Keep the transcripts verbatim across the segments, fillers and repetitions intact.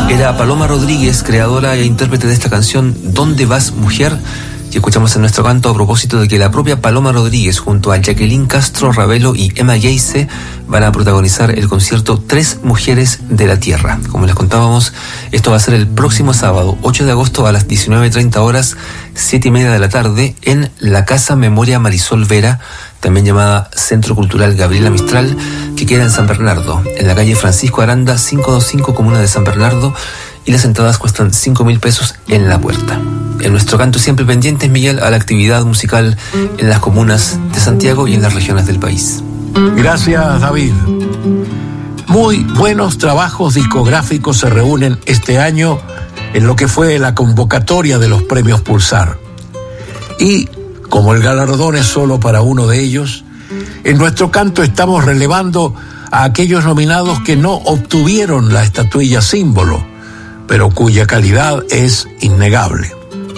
Era Paloma Rodríguez, creadora e intérprete de esta canción ¿Dónde vas, mujer?, que escuchamos en nuestro canto a propósito de que la propia Paloma Rodríguez junto a Jacqueline Castro Ravelo y Emma Geise van a protagonizar el concierto Tres Mujeres de la Tierra. Como les contábamos, esto va a ser el próximo sábado, ocho de agosto a las diecinueve treinta horas, siete y media de la tarde, en la Casa Memoria Marisol Vera, también llamada Centro Cultural Gabriela Mistral, que queda en San Bernardo, en la calle Francisco Aranda, quinientos veinticinco, comuna de San Bernardo, y las entradas cuestan cinco mil pesos en la puerta. En nuestro canto siempre pendientes, Miguel, a la actividad musical en las comunas de Santiago y en las regiones del país. Gracias, David. Muy buenos trabajos discográficos se reúnen este año en lo que fue la convocatoria de los premios Pulsar. Y, como el galardón es solo para uno de ellos, en nuestro canto estamos relevando a aquellos nominados que no obtuvieron la estatuilla símbolo, pero cuya calidad es innegable.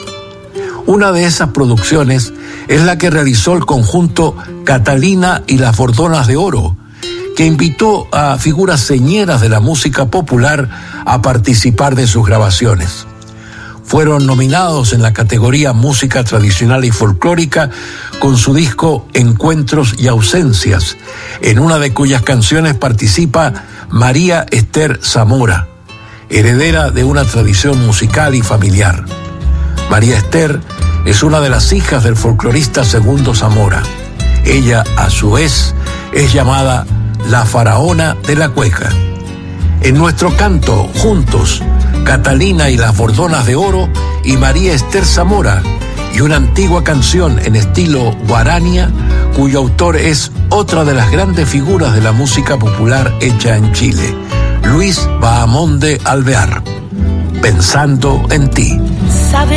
Una de esas producciones es la que realizó el conjunto Catalina y las Bordonas de Oro, que invitó a figuras señeras de la música popular a participar de sus grabaciones. Fueron nominados en la categoría Música Tradicional y Folclórica con su disco Encuentros y Ausencias, en una de cuyas canciones participa María Esther Zamora, heredera de una tradición musical y familiar. María Esther es una de las hijas del folclorista Segundo Zamora. Ella, a su vez, es llamada la faraona de la cueca. En nuestro canto, juntos, Catalina y las Bordonas de Oro y María Esther Zamora, y una antigua canción en estilo guarania, cuyo autor es otra de las grandes figuras de la música popular hecha en Chile, Luis Bahamonde Alvear. Pensando en ti.